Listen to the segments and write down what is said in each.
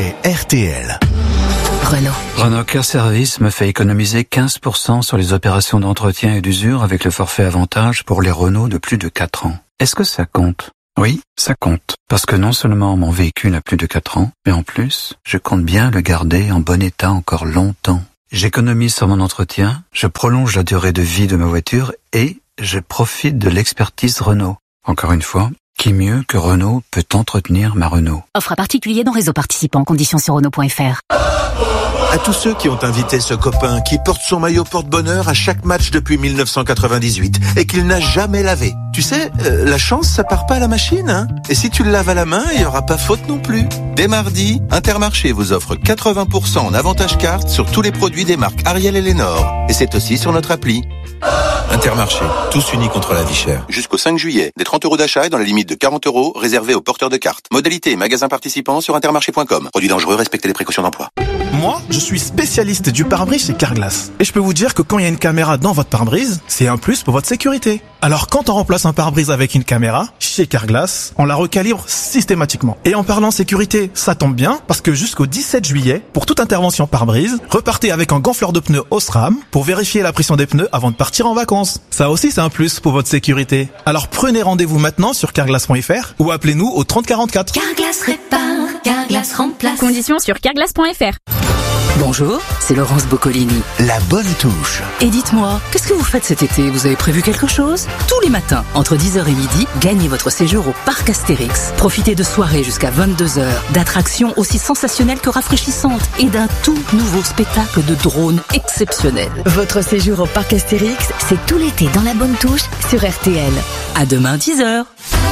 c'est RTL. Renault Care Service me fait économiser 15% sur les opérations d'entretien et d'usure avec le forfait avantage pour les Renault de plus de 4 ans. Est-ce que ça compte ? Oui, ça compte. Parce que non seulement mon véhicule a plus de 4 ans, mais en plus, je compte bien le garder en bon état encore longtemps. J'économise sur mon entretien, je prolonge la durée de vie de ma voiture et je profite de l'expertise Renault. Encore une fois, qui mieux que Renault peut entretenir ma Renault ? Offre à particulier dans réseau participant. Conditions sur Renault.fr. À tous ceux qui ont invité ce copain qui porte son maillot porte-bonheur à chaque match depuis 1998 et qu'il n'a jamais lavé. Tu sais, la chance, ça part pas à la machine, hein. Et si tu le laves à la main, il y aura pas faute non plus. Dès mardi, Intermarché vous offre 80% en avantage carte sur tous les produits des marques Ariel et Lénore. Et c'est aussi sur notre appli. Intermarché, tous unis contre la vie chère. Jusqu'au 5 juillet, des 30 € d'achat et dans la limite de 40 € réservés aux porteurs de cartes. Modalité et magasins participants sur intermarché.com. Produits dangereux, respectez les précautions d'emploi. Moi, je suis spécialiste du pare-brise chez Carglass. Et je peux vous dire que quand il y a une caméra dans votre pare-brise, c'est un plus pour votre sécurité. Alors quand on remplace un pare-brise avec une caméra, chez Carglass, on la recalibre systématiquement. Et en parlant sécurité, ça tombe bien, parce que jusqu'au 17 juillet, pour toute intervention pare-brise, repartez avec un gonfleur de pneus Osram pour vérifier la pression des pneus avant de partir en vacances. Ça aussi, c'est un plus pour votre sécurité. Alors prenez rendez-vous maintenant sur carglass.fr ou appelez-nous au 30 44. Carglass répare, Carglass remplace. Conditions sur carglass.fr. Bonjour, c'est Laurence Boccolini. La bonne touche. Et dites-moi, qu'est-ce que vous faites cet été ? Vous avez prévu quelque chose ? Tous les matins, entre 10h et midi, gagnez votre séjour au parc Astérix. Profitez de soirées jusqu'à 22h, d'attractions aussi sensationnelles que rafraîchissantes et d'un tout nouveau spectacle de drones exceptionnel. Votre séjour au parc Astérix, c'est tout l'été dans la bonne touche sur RTL. À demain 10h.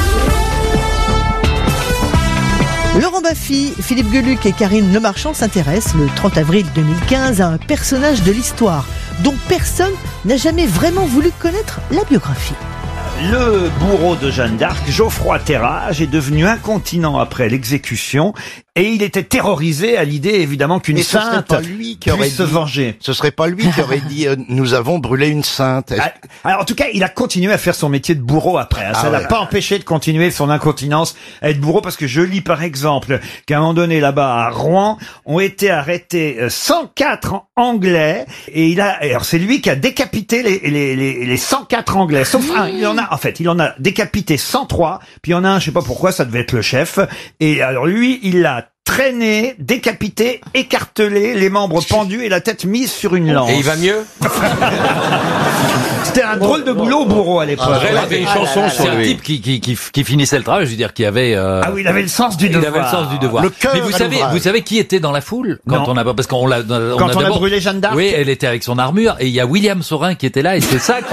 Laurent Baffy, Philippe Geluck et Karine Lemarchand s'intéressent le 30 avril 2015 à un personnage de l'histoire dont personne n'a jamais vraiment voulu connaître la biographie. Le bourreau de Jeanne d'Arc, Geoffroy Terrage, est devenu incontinent après l'exécution et il était terrorisé à l'idée évidemment qu'une sainte puisse se venger. Ce serait pas lui qui aurait dit nous avons brûlé une sainte. Alors en tout cas, il a continué à faire son métier de bourreau après. Ça l'a pas empêché de continuer son incontinence à être bourreau, parce que je lis par exemple qu'à un moment donné là-bas à Rouen ont été arrêtés 104 Anglais et alors c'est lui qui a décapité les 104 Anglais. Sauf il en a décapité 103, puis il y en a un, je sais pas pourquoi, ça devait être le chef. Et alors lui, il l'a traîné, décapité, écartelé, les membres pendus et la tête mise sur une lance. Et il va mieux? C'était un drôle de boulot, bourreau, à l'époque. Il avait une chanson sur lui. C'est un type qui finissait le travail, je veux dire, qui avait... Ah oui, il avait le sens du devoir. Il avait le sens du devoir. Mais vous savez qui était dans la foule quand on a brûlé Jeanne d'Arc. Oui, elle était avec son armure et il y a William Saurin qui était là et c'est ça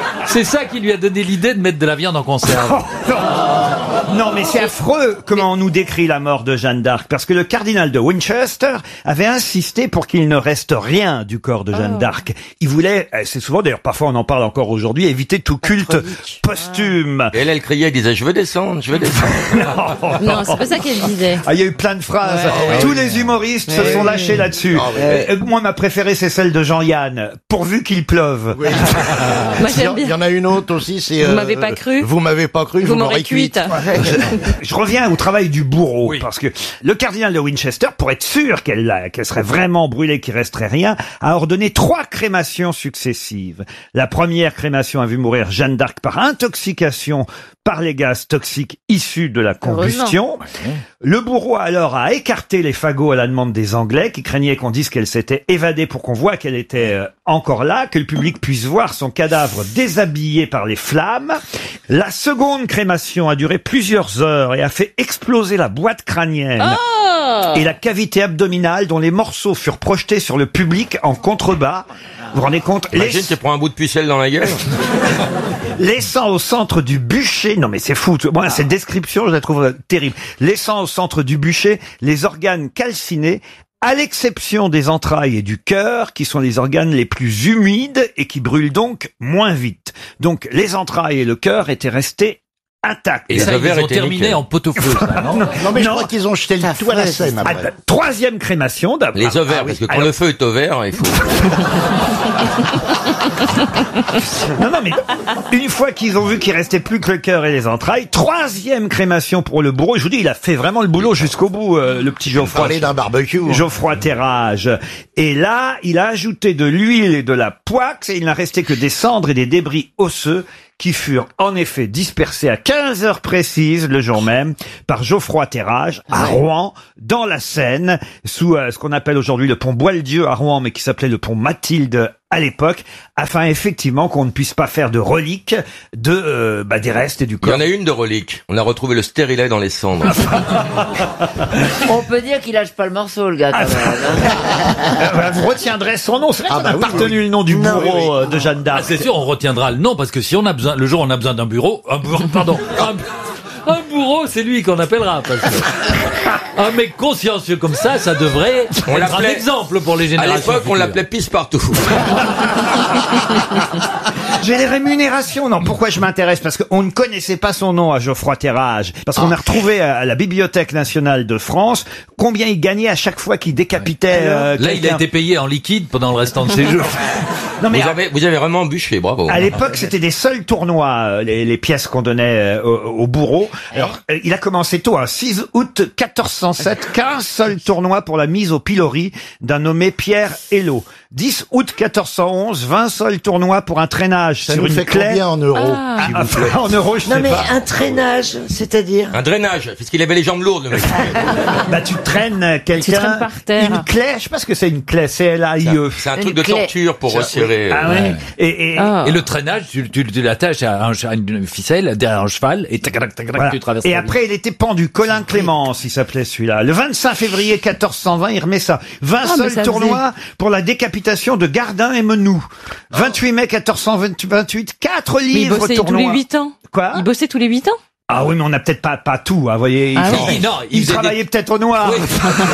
qui lui a donné l'idée de mettre de la viande en conserve. Non, mais c'est affreux comment on nous décrit la mort de Jeanne d'Arc, parce que le cardinal de Winchester avait insisté pour qu'il ne reste rien du corps de Jeanne d'Arc. Il voulait, c'est souvent, d'ailleurs parfois on en parle encore aujourd'hui, éviter tout culte posthume. Et elle criait, elle disait je veux descendre. Non, c'est pas ça qu'elle disait. Ah, il y a eu plein de phrases. Tous les humoristes se sont lâchés là-dessus. Moi, ma préférée, c'est celle de Jean-Yann. Pourvu qu'il pleuve. Oui. Il y en a une autre aussi, c'est... Vous m'avez pas cru. Vous m'avez pas cru, vous m'aurez cuite. Je reviens au travail du bourreau, parce que le cardinal de Winchester, pour être sûr qu'elle serait vraiment brûlée, qu'il resterait rien, a ordonné 3 crémations successives. La première crémation a vu mourir Jeanne d'Arc par intoxication par les gaz toxiques issus de la combustion. Le bourreau alors a écarté les fagots à la demande des Anglais, qui craignaient qu'on dise qu'elle s'était évadée pour qu'on voit qu'elle était encore là, que le public puisse voir son cadavre déshabillé par les flammes. La seconde crémation a duré plusieurs heures et a fait exploser la boîte crânienne et la cavité abdominale, dont les morceaux furent projetés sur le public en contrebas. Vous vous rendez compte? Imagine, tu prends un bout de pucelle dans la gueule. Laissant au centre du bûcher, non mais c'est fou, moi cette description je la trouve terrible, laissant au centre du bûcher les organes calcinés, à l'exception des entrailles et du cœur, qui sont les organes les plus humides et qui brûlent donc moins vite. Donc les entrailles et le cœur étaient restés intacts. Et ça, ils ont terminé en pot-au-feu, ça, non? Non, mais je crois qu'ils ont jeté le tout à la scène après. Troisième crémation. Les ovaires, parce que quand le feu est ouvert, il faut... Non, mais une fois qu'ils ont vu qu'il restait plus que le cœur et les entrailles, 3e crémation pour le bourreau. Je vous dis, il a fait vraiment le boulot jusqu'au bout, le petit Geoffroy. Parler d'un barbecue. Geoffroy Terrage. Et là, il a ajouté de l'huile et de la poix, et il n'a resté que des cendres et des débris osseux qui furent en effet dispersés à 15 heures précises le jour même par Geoffroy Terrage à Rouen, dans la Seine, sous ce qu'on appelle aujourd'hui le pont Boieldieu à Rouen, mais qui s'appelait le pont Mathilde à l'époque, afin effectivement qu'on ne puisse pas faire de reliques de des restes et du corps. Il y en a une de relique. On a retrouvé le stérilet dans les cendres. On peut dire qu'il lâche pas le morceau, le gars, quand même. Vous retiendrez son nom. C'est vrai qu'on a oui, partenu le nom du bourreau de Jeanne d'Arc. C'est sûr, on retiendra le nom parce que si on a besoin, le jour où on a besoin d'un bureau, un bourreau, c'est lui qu'on appellera. Parce que un mec consciencieux comme ça devrait être un exemple pour les générations. À l'époque, on l'appelait pisse partout. J'ai les rémunérations. Non, pourquoi je m'intéresse? Parce qu'on ne connaissait pas son nom à Geoffroy Terrage. Parce qu'on a retrouvé à la Bibliothèque nationale de France combien il gagnait à chaque fois qu'il décapitait Là, il a été payé en liquide pendant le restant de ses jours. Non, mais vous avez vraiment bûché, bravo. À l'époque, c'était des seuls tournois, les pièces qu'on donnait au bourreau. Alors, il a commencé tôt, 6 août 1407, qu'un seul tournoi pour la mise au pilori d'un nommé Pierre Hello. 10 août 1411, 20 seuls tournois pour un traînage Ça sur nous une fait clé. combien en euros, s'il vous plaît? En euros, je sais Non mais pas. un traînage, c'est-à-dire Un drainage, parce qu'il avait les jambes lourdes, le mec. Bah, tu traînes quelqu'un. Tu traînes par terre. Une clé, je sais pas ce que c'est une clé, C-L-A-I-E. C'est un truc de torture pour resserrer. Ah ouais. Et le traînage, tu l'attaches à une ficelle derrière un cheval et tac, voilà. tu traverses. Et la après, il était pendu. Colin Clémence, il s'appelait celui-là. Le 25 février 1420, il remet ça. 20 seuls tournois pour la décapitation de Gardin et Menou. 28 mai 1428, 4 Mais il livres bossait tournois. tous les 8 ans. Quoi? Il bossait tous les 8 ans. Ah oui, mais on n'a peut-être pas tout, vous voyez. Ah oui. Non, il travaillait peut-être au noir. Oui.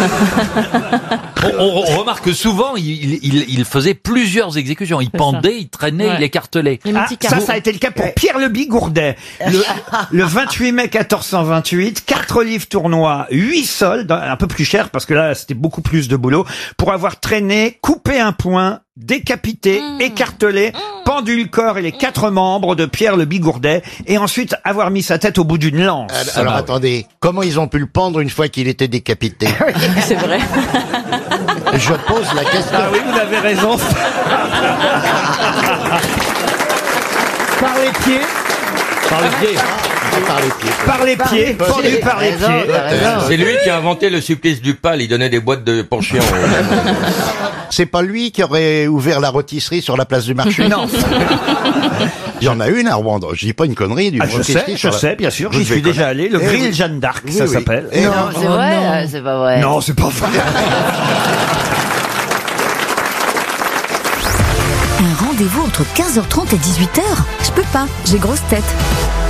on remarque que souvent, il faisait plusieurs exécutions. Il pendait, il traînait, il écartelait. Ça a été le cas pour Pierre Le Bigourdet. Le 28 mai 1428, 4 livres tournois, 8 soldes, un peu plus cher parce que là, c'était beaucoup plus de boulot, pour avoir traîné, coupé un poing, décapité, écartelé, pendu le corps et les 4 membres de Pierre Le Bigourdet, et ensuite avoir mis sa tête au bout d'une lance. Alors attendez, comment ils ont pu le pendre une fois qu'il était décapité? C'est vrai. Je pose la question. Ah oui, vous avez raison. Par les pieds. Par les pieds. Par les pieds, pendu par les pieds. C'est lui qui a inventé le supplice du pal. Il donnait des boîtes de pension. C'est pas lui qui aurait ouvert la rôtisserie sur la place du marché? Non. Il y en a une à Rouen. Je dis pas une connerie du Je sais, bien sûr, j'y suis déjà allé. Le grill Jeanne d'Arc, ça s'appelle. Non, c'est vrai, c'est pas vrai. Non, c'est pas vrai. Un rendez-vous entre 15h30 et 18h? Je peux pas, j'ai grosse tête.